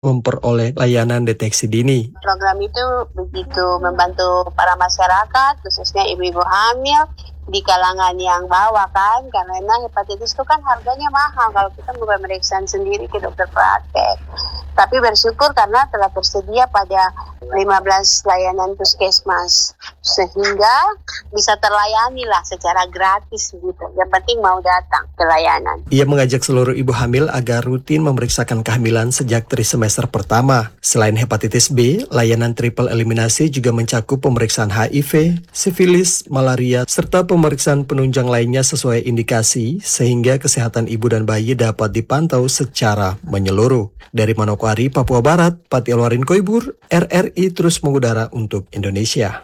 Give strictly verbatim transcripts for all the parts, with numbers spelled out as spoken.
memperoleh layanan deteksi dini. Program itu begitu membantu para masyarakat, khususnya ibu-ibu hamil di kalangan yang bawah kan, karena hepatitis itu kan harganya mahal kalau kita mau pemeriksaan sendiri ke dokter praktek. Tapi bersyukur karena telah tersedia pada lima belas layanan puskesmas, sehingga bisa terlayani lah secara gratis gitu. Yang penting mau datang ke layanan. Ia mengajak seluruh ibu hamil agar rutin memeriksakan kehamilan sejak trimester pertama. Selain hepatitis B, layanan triple eliminasi juga mencakup pemeriksaan H I V, sifilis, malaria, serta pemeriksaan penunjang lainnya sesuai indikasi, sehingga kesehatan ibu dan bayi dapat dipantau secara menyeluruh. Dari Manokwari, Papua Barat, Pati Alwarin Koibur, R R I terus mengudara untuk Indonesia.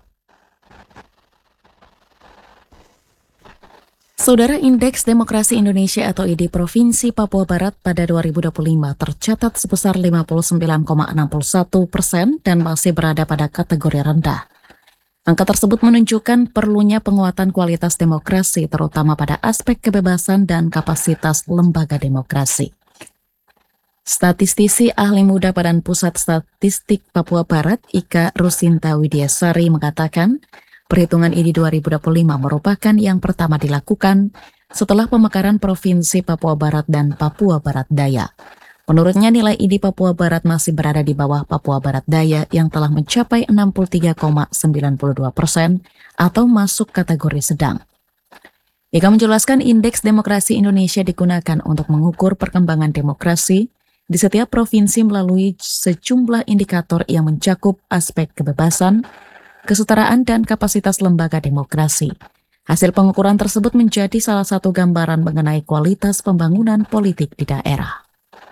Saudara, Indeks Demokrasi Indonesia atau I D Provinsi Papua Barat pada dua ribu dua puluh lima tercatat sebesar lima puluh sembilan koma enam satu persen dan masih berada pada kategori rendah. Angka tersebut menunjukkan perlunya penguatan kualitas demokrasi, terutama pada aspek kebebasan dan kapasitas lembaga demokrasi. Statistisi ahli muda Badan Pusat Statistik Papua Barat, Ika Rusinta Widyasari, mengatakan perhitungan I D dua ribu dua puluh lima merupakan yang pertama dilakukan setelah pemekaran Provinsi Papua Barat dan Papua Barat Daya. Menurutnya, nilai I D Papua Barat masih berada di bawah Papua Barat Daya yang telah mencapai enam puluh tiga koma sembilan dua persen atau masuk kategori sedang. Ika menjelaskan Indeks Demokrasi Indonesia digunakan untuk mengukur perkembangan demokrasi di setiap provinsi melalui sejumlah indikator yang mencakup aspek kebebasan, kesetaraan, dan kapasitas lembaga demokrasi. Hasil pengukuran tersebut menjadi salah satu gambaran mengenai kualitas pembangunan politik di daerah.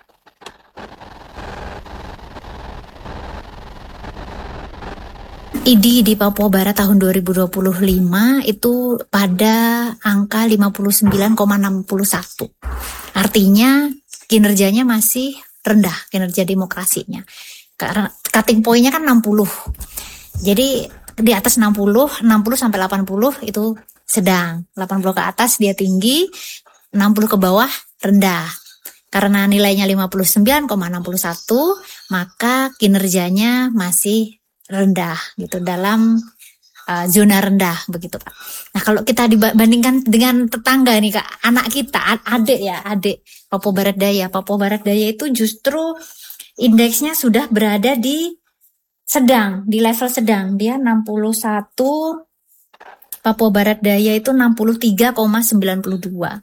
I D di Papua Barat tahun dua ribu dua puluh lima itu pada angka lima puluh sembilan koma enam satu. Artinya kinerjanya masih rendah, kinerja demokrasinya. Karena cutting point-nya kan enam puluh. Jadi di atas enam puluh, enam puluh sampai delapan puluh itu sedang. delapan puluh ke atas dia tinggi, enam puluh ke bawah rendah. Karena nilainya lima puluh sembilan koma enam satu, maka kinerjanya masih rendah gitu dalam uh, zona rendah begitu Pak. Nah, kalau kita dibandingkan dengan tetangga nih Kak, anak kita, adik ya, adik Papua Barat Daya. Papua Barat Daya itu justru indeksnya sudah berada di sedang, di level sedang. Dia enam puluh satu, Papua Barat Daya itu enam puluh tiga koma sembilan dua.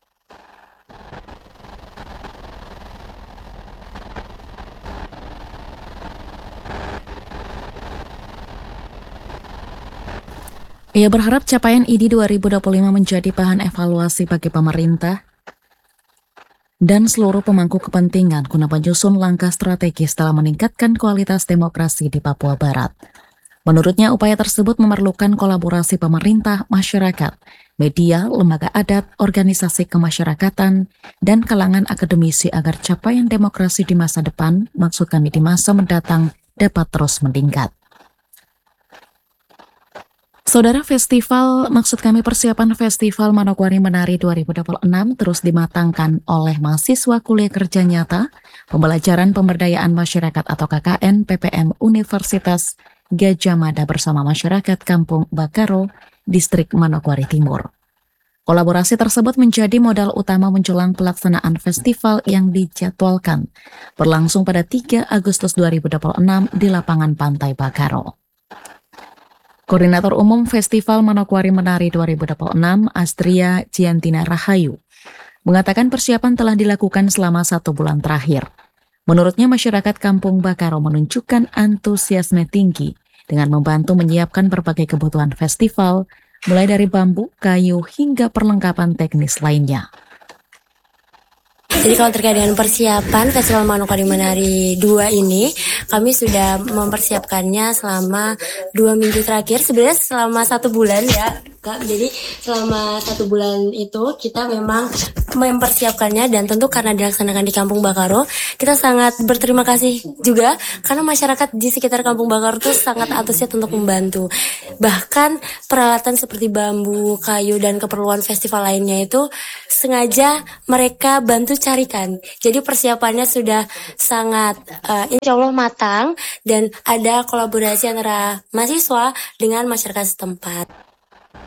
Ia berharap capaian I D dua ribu dua puluh lima menjadi bahan evaluasi bagi pemerintah dan seluruh pemangku kepentingan guna menyusun langkah strategis dalam meningkatkan kualitas demokrasi di Papua Barat. Menurutnya, upaya tersebut memerlukan kolaborasi pemerintah, masyarakat, media, lembaga adat, organisasi kemasyarakatan, dan kalangan akademisi agar capaian demokrasi di masa depan, maksud kami di masa mendatang, dapat terus meningkat. Saudara, festival, maksud kami persiapan Festival Manokwari Menari dua ribu dua puluh enam terus dimatangkan oleh mahasiswa kuliah kerja nyata, pembelajaran pemberdayaan masyarakat atau K K N P P M Universitas Gajah Mada bersama masyarakat Kampung Bakaro, Distrik Manokwari Timur. Kolaborasi tersebut menjadi modal utama menjelang pelaksanaan festival yang dijadwalkan berlangsung pada tiga Agustus dua ribu dua puluh enam di lapangan Pantai Bakaro. Koordinator Umum Festival Manokwari Menari dua ribu dua puluh enam, Astria Ciantina Rahayu, mengatakan persiapan telah dilakukan selama satu bulan terakhir. Menurutnya, masyarakat Kampung Bakaro menunjukkan antusiasme tinggi dengan membantu menyiapkan berbagai kebutuhan festival, mulai dari bambu, kayu, hingga perlengkapan teknis lainnya. Jadi kalau terkait dengan persiapan Festival Manokwari Menari dua ini, kami sudah mempersiapkannya selama dua minggu terakhir, sebenarnya selama satu bulan ya. Kak, jadi selama satu bulan itu kita memang mempersiapkannya dan tentu karena dilaksanakan di Kampung Bakaro, kita sangat berterima kasih juga karena masyarakat di sekitar Kampung Bakaro itu sangat antusias untuk membantu. Bahkan peralatan seperti bambu, kayu, dan keperluan festival lainnya itu sengaja mereka bantu carikan. Jadi persiapannya sudah sangat uh, insya Allah matang dan ada kolaborasi antara mahasiswa dengan masyarakat setempat.